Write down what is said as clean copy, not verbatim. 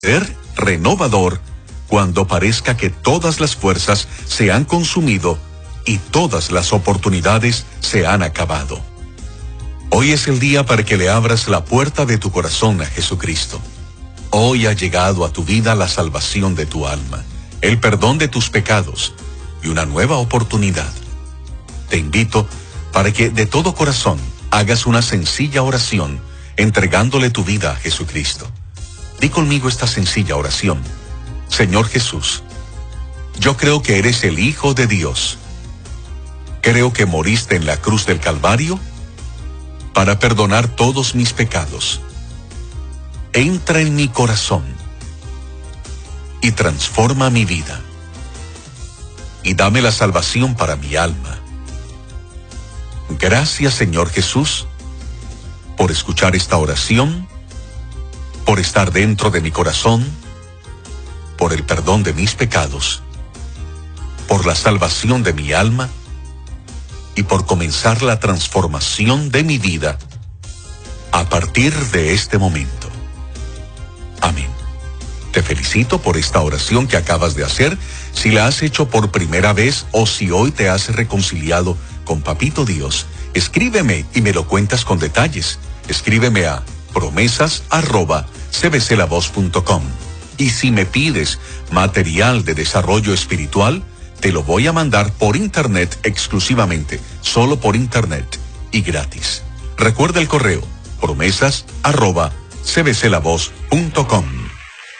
Ser renovador cuando parezca que todas las fuerzas se han consumido y todas las oportunidades se han acabado. Hoy es el día para que le abras la puerta de tu corazón a Jesucristo. Hoy ha llegado a tu vida la salvación de tu alma, el perdón de tus pecados y una nueva oportunidad. Te invito para que de todo corazón hagas una sencilla oración entregándole tu vida a Jesucristo. Di conmigo esta sencilla oración. Señor Jesús, yo creo que eres el Hijo de Dios. Creo que moriste en la cruz del Calvario para perdonar todos mis pecados. Entra en mi corazón y transforma mi vida. Y dame la salvación para mi alma. Gracias, Señor Jesús, por escuchar esta oración, por estar dentro de mi corazón, por el perdón de mis pecados, por la salvación de mi alma y por comenzar la transformación de mi vida a partir de este momento. Amén. Te felicito por esta oración que acabas de hacer. Si la has hecho por primera vez o si hoy te has reconciliado con Papito Dios, escríbeme y me lo cuentas con detalles. Escríbeme a promesas@cbclavoz.com. Y si me pides material de desarrollo espiritual, te lo voy a mandar por internet exclusivamente, solo por internet y gratis. Recuerda el correo promesas@cbclavoz.com.